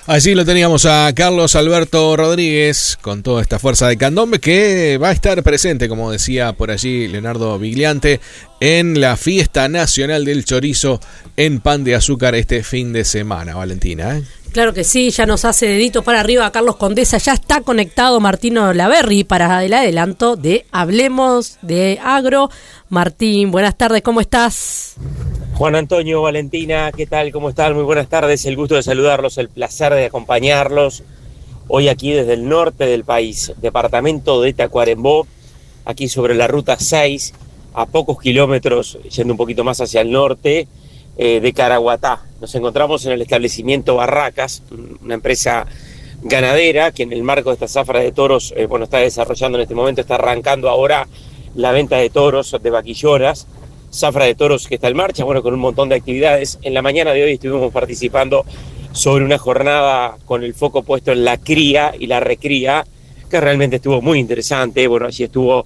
Allí lo teníamos a Carlos Alberto Rodríguez con toda esta fuerza de candombe que va a estar presente, como decía por allí Leonardo Vigliante, en la Fiesta Nacional del Chorizo en Pan de Azúcar este fin de semana, Valentina, ¿eh? Claro que sí, ya nos hace deditos para arriba Carlos Condesa, ya está conectado Martino Laverri para el adelanto de Hablemos de Agro. Martín, buenas tardes, ¿cómo estás? Juan Antonio, Valentina, ¿qué tal? ¿Cómo están? Muy buenas tardes, el gusto de saludarlos, el placer de acompañarlos hoy aquí desde el norte del país, departamento de Tacuarembó, aquí sobre la ruta 6, a pocos kilómetros, yendo un poquito más hacia el norte, de Caraguatá. Nos encontramos en el establecimiento Barracas, una empresa ganadera que en el marco de esta zafra de toros, está desarrollando en este momento, está arrancando ahora la venta de toros, de vaquillonas, zafra de toros que está en marcha, con un montón de actividades. En la mañana de hoy estuvimos participando sobre una jornada con el foco puesto en la cría y la recría, que realmente estuvo muy interesante. Allí estuvo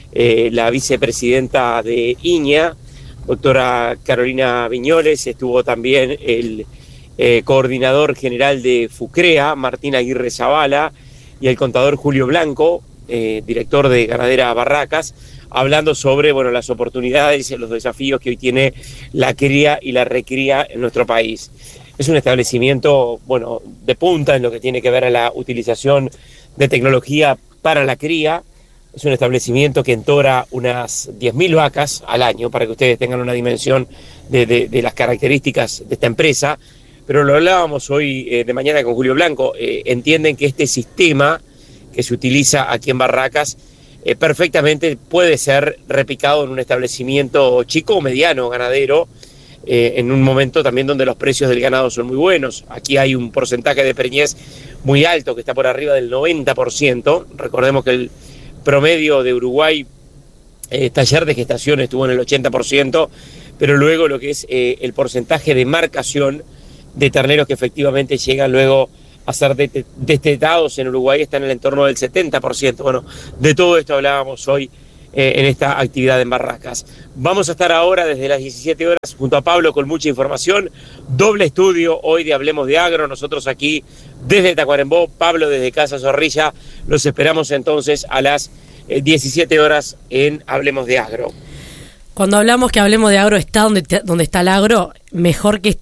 la vicepresidenta de INEA, doctora Carolina Viñoles, estuvo también el coordinador general de FUCREA, Martín Aguirre Zavala, y el contador Julio Blanco, director de Ganadera Barracas, hablando sobre las oportunidades y los desafíos que hoy tiene la cría y la recría en nuestro país. Es un establecimiento de punta en lo que tiene que ver a la utilización de tecnología para la cría. Es un establecimiento que entora unas 10.000 vacas al año, para que ustedes tengan una dimensión de las características de esta empresa. Pero lo hablábamos hoy de mañana con Julio Blanco. Entienden que este sistema que se utiliza aquí en Barracas perfectamente puede ser replicado en un establecimiento chico o mediano ganadero, en un momento también donde los precios del ganado son muy buenos. Aquí hay un porcentaje de preñez muy alto, que está por arriba del 90%. Recordemos que el promedio de Uruguay, taller de gestación, estuvo en el 80%, pero luego lo que es el porcentaje de marcación de terneros que efectivamente llegan luego a ser destetados en Uruguay está en el entorno del 70%. De todo esto hablábamos hoy en esta actividad en Barracas. Vamos a estar ahora desde las 17 horas junto a Pablo con mucha información. Doble estudio hoy de Hablemos de Agro. Nosotros aquí desde Tacuarembó, Pablo desde Casa Zorrilla. Los esperamos entonces a las 17 horas en Hablemos de Agro. Cuando hablamos que Hablemos de Agro está donde está el agro, mejor que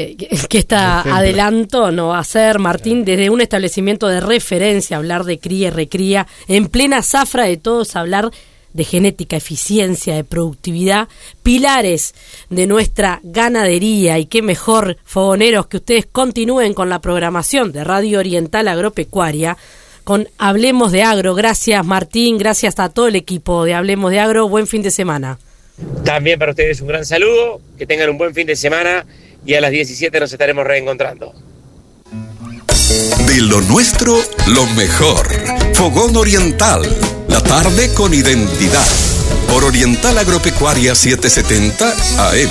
este adelanto no va a ser, Martín, desde un establecimiento de referencia, hablar de cría y recría, en plena zafra de todos, hablar de genética, eficiencia, de productividad, pilares de nuestra ganadería. Y qué mejor, fogoneros, que ustedes continúen con la programación de Radio Oriental Agropecuaria con Hablemos de Agro. Gracias, Martín, gracias a todo el equipo de Hablemos de Agro. Buen fin de semana. También para ustedes un gran saludo, que tengan un buen fin de semana y a las 17 nos estaremos reencontrando. De lo nuestro, lo mejor. Fogón Oriental, la tarde con identidad. Por Oriental Agropecuaria 770 AM.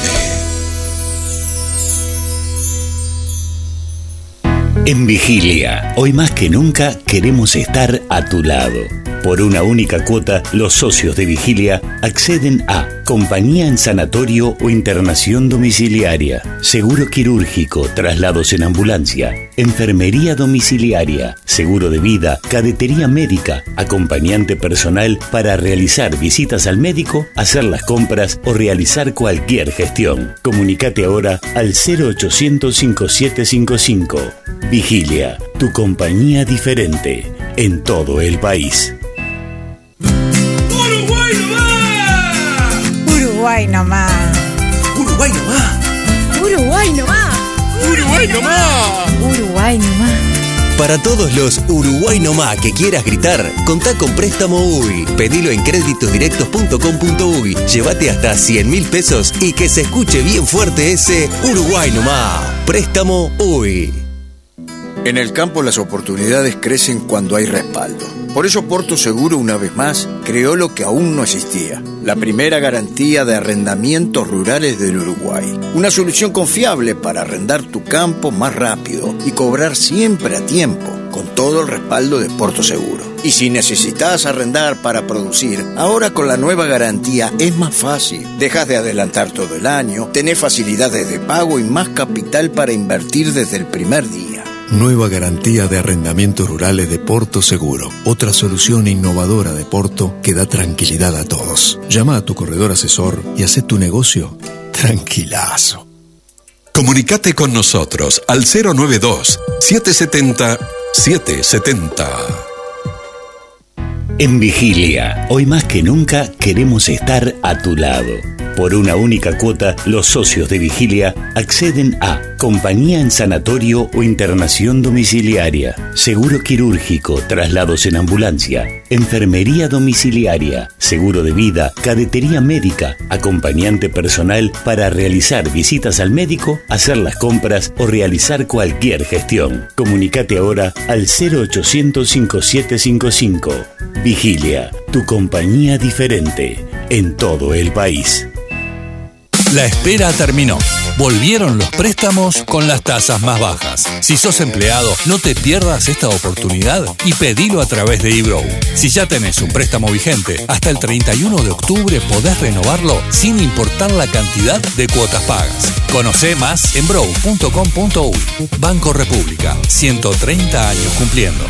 En Vigilia, hoy más que nunca queremos estar a tu lado. Por una única cuota, los socios de Vigilia acceden a compañía en sanatorio o internación domiciliaria, seguro quirúrgico, traslados en ambulancia, enfermería domiciliaria, seguro de vida, cadetería médica, acompañante personal para realizar visitas al médico, hacer las compras o realizar cualquier gestión. Comunicate ahora al 0800 5755. Vigilia, tu compañía diferente en todo el país. ¡Uruguay nomás! ¡Uruguay nomás! ¡Uruguay nomás! ¡Uruguay nomás! ¡Uruguay nomás! ¡Uruguay nomás! Para todos los Uruguay nomás que quieras gritar, contá con Préstamo UY. Pedilo en créditosdirectos.com.uy. Llévate hasta 100.000 pesos y que se escuche bien fuerte ese Uruguay nomás. Préstamo UY. En el campo las oportunidades crecen cuando hay respaldo. Por eso Porto Seguro, una vez más, creó lo que aún no existía: la primera garantía de arrendamientos rurales del Uruguay. Una solución confiable para arrendar tu campo más rápido y cobrar siempre a tiempo, con todo el respaldo de Porto Seguro. Y si necesitas arrendar para producir, ahora con la nueva garantía es más fácil. Dejas de adelantar todo el año, tenés facilidades de pago y más capital para invertir desde el primer día. Nueva garantía de arrendamientos rurales de Porto Seguro. Otra solución innovadora de Porto que da tranquilidad a todos. Llama a tu corredor asesor y haz tu negocio tranquilazo. Comunicate con nosotros al 092-770-770. En Vigilia, hoy más que nunca queremos estar a tu lado. Por una única cuota, los socios de Vigilia acceden a compañía en sanatorio o internación domiciliaria, seguro quirúrgico, traslados en ambulancia, enfermería domiciliaria, seguro de vida, cadetería médica, acompañante personal para realizar visitas al médico, hacer las compras o realizar cualquier gestión. Comunicate ahora al 0800 5755. Vigilia, tu compañía diferente en todo el país. La espera terminó. Volvieron los préstamos con las tasas más bajas. Si sos empleado, no te pierdas esta oportunidad y pedilo a través de eBrow. Si ya tenés un préstamo vigente, hasta el 31 de octubre podés renovarlo sin importar la cantidad de cuotas pagas. Conocé más en brow.com.uy. Banco República, 130 años cumpliendo.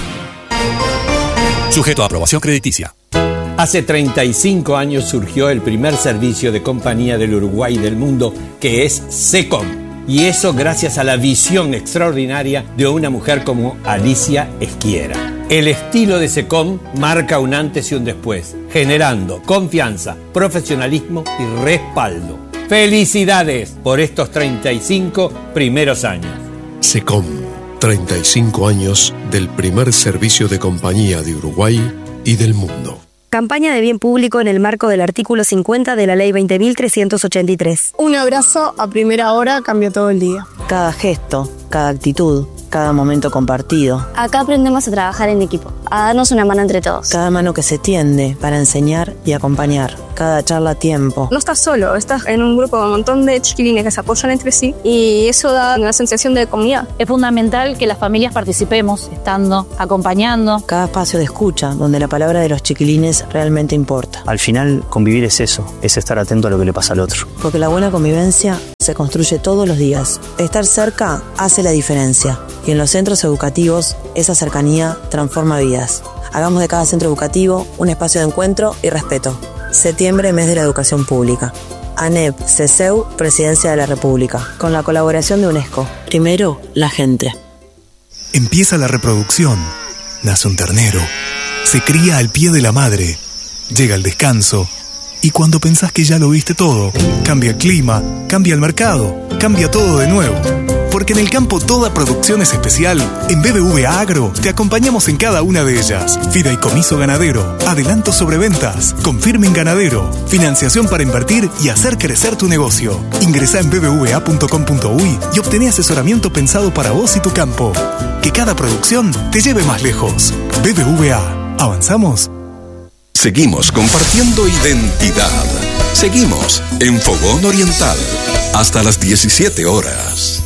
Sujeto a aprobación crediticia. Hace 35 años surgió el primer servicio de compañía del Uruguay y del mundo, que es SECOM. Y eso gracias a la visión extraordinaria de una mujer como Alicia Esquiera. El estilo de SECOM marca un antes y un después, generando confianza, profesionalismo y respaldo. ¡Felicidades por estos 35 primeros años! SECOM, 35 años del primer servicio de compañía de Uruguay y del mundo. Campaña de bien público en el marco del artículo 50 de la Ley 20.383. Un abrazo a primera hora cambió todo el día. Cada gesto, cada actitud, cada momento compartido. Acá aprendemos a trabajar en equipo, a darnos una mano entre todos. Cada mano que se tiende para enseñar y acompañar. Cada charla a tiempo. No estás solo, estás en un grupo de un montón de chiquilines que se apoyan entre sí y eso da una sensación de comunidad. Es fundamental que las familias participemos, estando, acompañando. Cada espacio de escucha, donde la palabra de los chiquilines realmente importa. Al final, convivir es eso, es estar atento a lo que le pasa al otro. Porque la buena convivencia se construye todos los días. Estar cerca hace la diferencia. Y en los centros educativos, esa cercanía transforma vidas. Hagamos de cada centro educativo un espacio de encuentro y respeto. Septiembre, mes de la educación pública. ANEP, CESEU, Presidencia de la República. Con la colaboración de UNESCO. Primero, la gente. Empieza la reproducción. Nace un ternero. Se cría al pie de la madre. Llega el descanso. Y cuando pensás que ya lo viste todo, cambia el clima, cambia el mercado, cambia todo de nuevo. Porque en el campo toda producción es especial. En BBVA Agro te acompañamos en cada una de ellas. Fideicomiso ganadero, adelantos sobre ventas, Confirmen Ganadero, financiación para invertir y hacer crecer tu negocio. Ingresá en bbva.com.uy y obtené asesoramiento pensado para vos y tu campo. Que cada producción te lleve más lejos. BBVA. ¿Avanzamos? Seguimos compartiendo identidad. Seguimos en Fogón Oriental hasta las 17 horas.